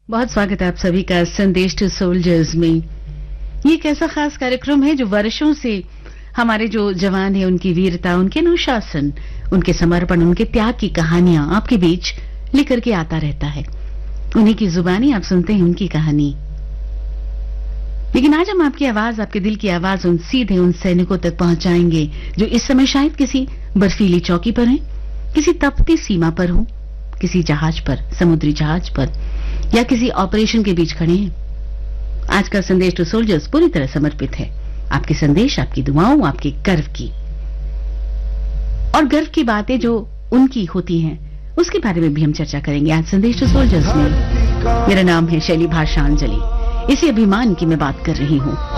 बहुत स्वागत है आप सभी का संदेश टू सोल्जर्स में। ये एक ऐसा खास कार्यक्रम है जो वर्षों से हमारे जो जवान हैं उनकी वीरता, उनके अनुशासन, उनके समर्पण, उनके त्याग की कहानियां आपके बीच लेकर के आता रहता है। उन्हीं की जुबानी आप सुनते हैं उनकी कहानी। लेकिन आज हम आपकी आवाज, आपके दिल की आवाज सीधे उन सैनिकों तक पहुंचाएंगे जो इस समय शायद किसी बर्फीली चौकी पर हैं, किसी तपती सीमा पर हो, किसी जहाज पर, समुद्री जहाज पर, या किसी ऑपरेशन के बीच खड़े हैं। आज का संदेश टू सोल्जर्स पूरी तरह समर्पित है आपके संदेश, आपकी दुआओं, आपके गर्व की। और गर्व की बातें जो उनकी होती हैं उसके बारे में भी हम चर्चा करेंगे आज संदेश टू सोल्जर्स में। मेरा नाम है शैली भाषांजलि। इसी अभिमान की मैं बात कर रही हूं।